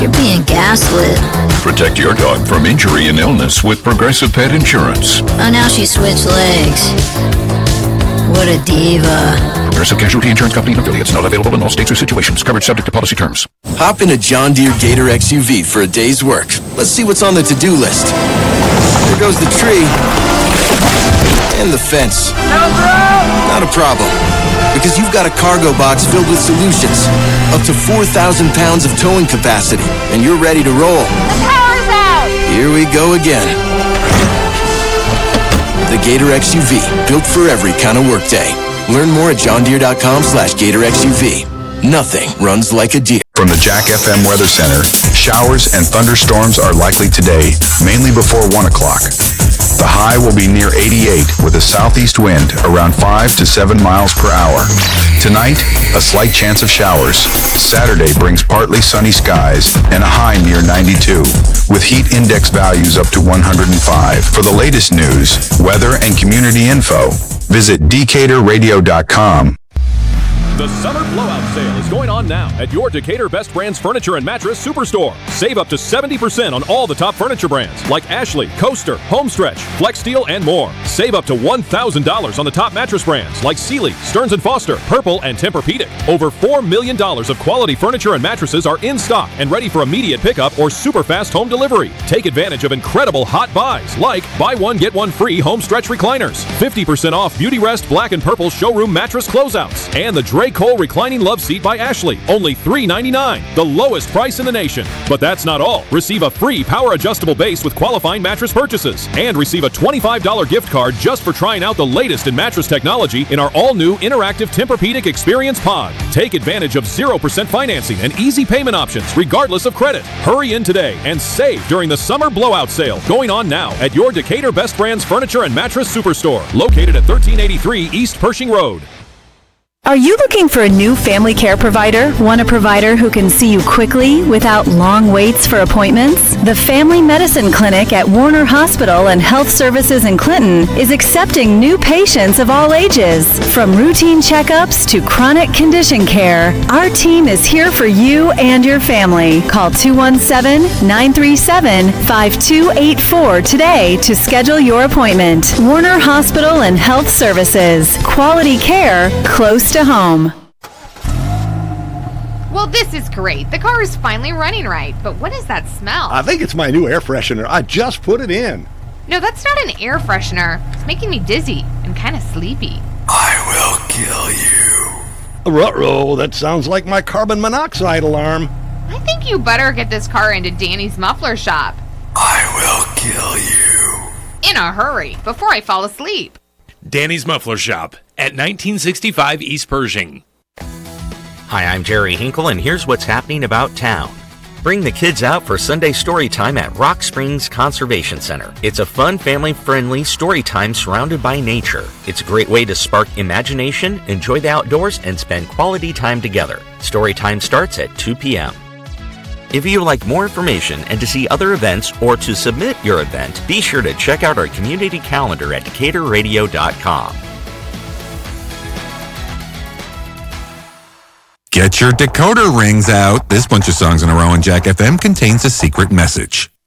You're being gaslit. Protect your dog from injury and illness with Progressive Pet Insurance. Oh, now she switched legs. What a diva. Progressive Casualty Insurance Company and affiliates. Not available in all states or situations. Coverage subject to policy terms. Hop in a John Deere Gator XUV for a day's work. Let's see what's on the to-do list. There goes the tree. And the fence. Not a problem. Because you've got a cargo box filled with solutions. Up to 4,000 pounds of towing capacity. And you're ready to roll. The power's out! Here we go again. The Gator XUV, built for every kind of workday. Learn more at johndeere.com/Gator XUV. Nothing runs like a deer. From the Jack FM Weather Center, showers and thunderstorms are likely today, mainly before 1 o'clock. The high will be near 88 with a southeast wind around 5 to 7 miles per hour. Tonight, a slight chance of showers. Saturday brings partly sunny skies and a high near 92, with heat index values up to 105. For the latest news, weather, and community info, visit DecaturRadio.com. The Summer Blowout Sale is going on now at your Decatur Best Brands Furniture and Mattress Superstore. Save up to 70% on all the top furniture brands like Ashley, Coaster, Homestretch, Flex Steel, and more. Save up to $1,000 on the top mattress brands like Sealy, Stearns & Foster, Purple, and Tempur-Pedic. Over $4 million of quality furniture and mattresses are in stock and ready for immediate pickup or super fast home delivery. Take advantage of incredible hot buys like buy one, get one free Homestretch recliners, 50% off Beauty Rest Black and Purple showroom mattress closeouts, and the Drake Cole Reclining Love Seat by Ashley, only $399, the lowest price in the nation. But that's not all. Receive a free power adjustable base with qualifying mattress purchases and receive a $25 gift card just for trying out the latest in mattress technology in our all-new interactive Tempur-Pedic Experience Pod. Take advantage of 0% financing and easy payment options regardless of credit. Hurry in today and save during the Summer Blowout Sale going on now at your Decatur Best Brands Furniture and Mattress Superstore, located at 1383 East Pershing Road. Are you looking for a new family care provider? Want a provider who can see you quickly without long waits for appointments? The Family Medicine Clinic at Warner Hospital and Health Services in Clinton is accepting new patients of all ages. From routine checkups to chronic condition care, our team is here for you and your family. Call 217-937-5284 today to schedule your appointment. Warner Hospital and Health Services. Quality care close to home. Well, this is great. The car is finally running right, but what is that smell? I think it's my new air freshener. I just put it in. No, that's not an air freshener. It's making me dizzy and kind of sleepy. I will kill you. Ruh-roh, that sounds like my carbon monoxide alarm. I think you better get this car into Danny's muffler shop. I will kill you. In a hurry, before I fall asleep. Danny's Muffler Shop at 1965 East Pershing. Hi, I'm Jerry Hinkle, and here's what's happening about town. Bring the kids out for Sunday story time at Rock Springs Conservation Center. It's a fun, family-friendly story time surrounded by nature. It's a great way to spark imagination, enjoy the outdoors, and spend quality time together. Story time starts at 2 p.m. If you'd like more information and to see other events or to submit your event, be sure to check out our community calendar at DecaturRadio.com. Get your decoder rings out. This bunch of songs in a row on Jack FM contains a secret message.